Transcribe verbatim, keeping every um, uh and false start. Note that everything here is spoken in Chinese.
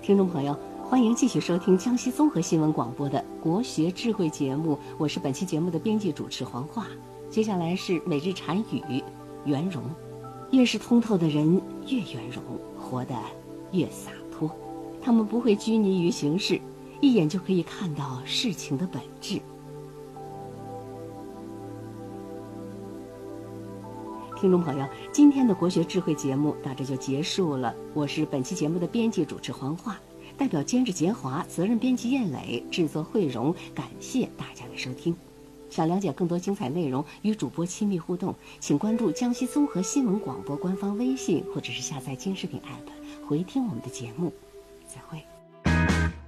听众朋友，欢迎继续收听江西综合新闻广播的国学智慧节目，我是本期节目的编辑主持黄华。接下来是每日禅语圆融。越是通透的人越圆融，活得越洒脱。他们不会拘泥于形式，一眼就可以看到事情的本质。听众朋友，今天的国学智慧节目到这就结束了。我是本期节目的编辑主持黄华，代表监制杰华，责任编辑燕磊，制作慧荣，感谢大家的收听。想了解更多精彩内容，与主播亲密互动，请关注江西综合新闻广播官方微信，或者是下载京视频 A P P 回听我们的节目。再会。